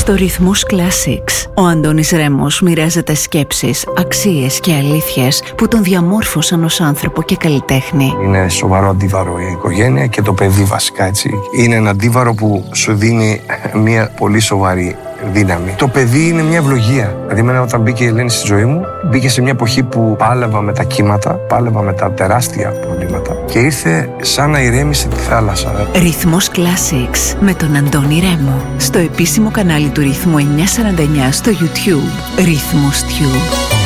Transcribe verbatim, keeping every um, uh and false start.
Στο Ρυθμός Classics, ο Αντώνης Ρέμος μοιράζεται σκέψεις, αξίες και αλήθειες που τον διαμόρφωσαν ως άνθρωπο και καλλιτέχνη. Είναι σοβαρό αντίβαρο η οικογένεια και το παιδί βασικά, έτσι. Είναι ένα αντίβαρο που σου δίνει μια πολύ σοβαρή δύναμη. Το παιδί είναι μια ευλογία. Δηλαδή, εμένα όταν μπήκε η Ελένη στη ζωή μου, μπήκε σε μια εποχή που πάλευα με τα κύματα, πάλευα με τα τεράστια προβλήματα και ήρθε σαν να ηρέμησε τη θάλασσα. Ρυθμός Classics με τον Αντώνη Ρέμο. Στο επίσημο κανάλι του Ρυθμού εννιακόσια σαράντα εννιά στο YouTube. Ρυθμός Tube.